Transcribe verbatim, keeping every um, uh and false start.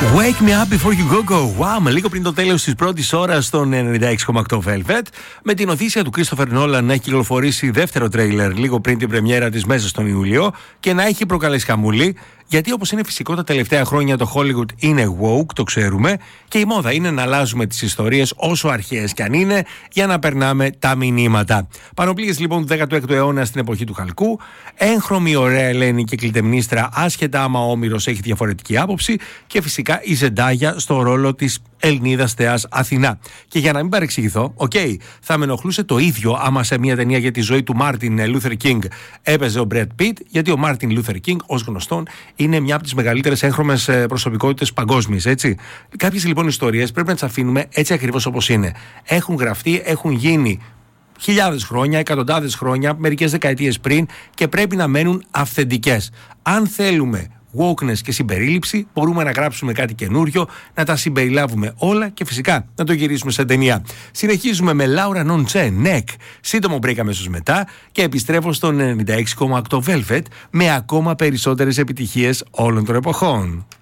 Wake me up before you go go. Wow, με λίγο πριν το τέλος της πρώτης ώρας στον ενενήντα έξι κόμμα οκτώ Velvet. Με την οθήσια του Christopher Nolan να έχει κυκλοφορήσει δεύτερο τρέιλερ λίγο πριν την πρεμιέρα της μέσα στον Ιούλιο και να έχει προκαλέσει χαμούλη. Γιατί όπως είναι φυσικό τα τελευταία χρόνια το Hollywood είναι woke, το ξέρουμε, και η μόδα είναι να αλλάζουμε τις ιστορίες όσο αρχαίες κι αν είναι για να περνάμε τα μηνύματα. Πανοπλίες λοιπόν του δέκατου έκτου αιώνα στην εποχή του χαλκού, έγχρωμη ωραία Ελένη και κλητεμνίστρα άσχετα άμα ο Όμηρος έχει διαφορετική άποψη και φυσικά η Ζεντάγια στο ρόλο της Ελληνίδας θεάς Αθηνά. Και για να μην παρεξηγηθώ, οκ, okay, θα με ενοχλούσε το ίδιο άμα σε μια ταινία για τη ζωή του Μάρτιν Λούθερ Κίνγκ έπαιζε ο Μπρετ Πιτ, γιατί ο Μάρτιν Λούθερ Κίνγκ, ως γνωστόν, είναι μια από τις μεγαλύτερες έγχρωμες προσωπικότητες παγκόσμιες, έτσι. Κάποιες λοιπόν ιστορίες πρέπει να τις αφήνουμε έτσι ακριβώς όπως είναι. Έχουν γραφτεί, έχουν γίνει χιλιάδες χρόνια, εκατοντάδες χρόνια, μερικές δεκαετίες πριν και πρέπει να μένουν αυθεντικές. Αν θέλουμε wokeness και συμπερίληψη, μπορούμε να γράψουμε κάτι καινούριο, να τα συμπεριλάβουμε όλα και φυσικά να το γυρίσουμε σε ταινία. Συνεχίζουμε με Laura Non-Che, Neck. Σύντομο break αμέσως μετά και επιστρέφω στον ενενήντα έξι κόμμα οκτώ Velvet με ακόμα περισσότερες επιτυχίες όλων των εποχών.